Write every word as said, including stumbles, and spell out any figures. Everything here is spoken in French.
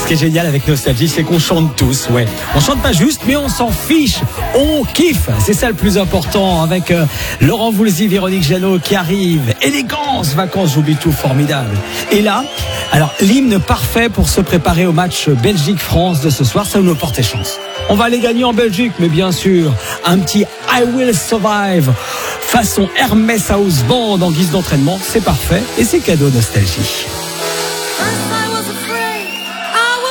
qui est génial avec Nostalgie, c'est qu'on chante tous, ouais. On chante pas juste, mais on s'en fiche. On kiffe. C'est ça le plus important avec euh, Laurent Voulzy, Véronique Jeannot qui arrive. Élégance, vacances, j'oublie tout, formidable. Et là, alors, l'hymne parfait pour se préparer au match Belgique-France de ce soir, ça nous porte chance. On va aller gagner en Belgique, mais bien sûr, un petit I Will Survive façon Hermès House Band en guise d'entraînement, c'est parfait et c'est cadeau Nostalgie.